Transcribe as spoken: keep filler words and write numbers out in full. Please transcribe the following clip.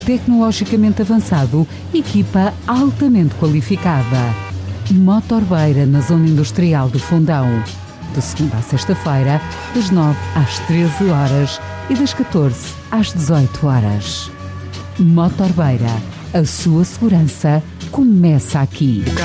tecnologicamente avançado, equipa altamente qualificada. Motorbeira, na Zona Industrial de Fundão. De segunda à sexta-feira, das nove às treze horas e das catorze às dezoito horas. Motorbeira, a sua segurança começa aqui.